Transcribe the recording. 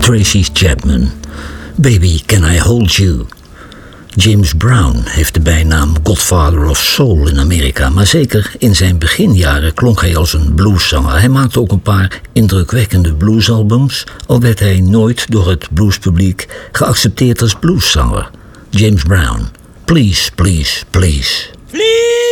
Tracy Chapman. Baby, Can I Hold You? James Brown heeft de bijnaam Godfather of Soul in Amerika, maar zeker in zijn beginjaren klonk hij als een blueszanger. Hij maakte ook een paar indrukwekkende bluesalbums, al werd hij nooit door het bluespubliek geaccepteerd als blueszanger. James Brown, Please, Please, Please. Please!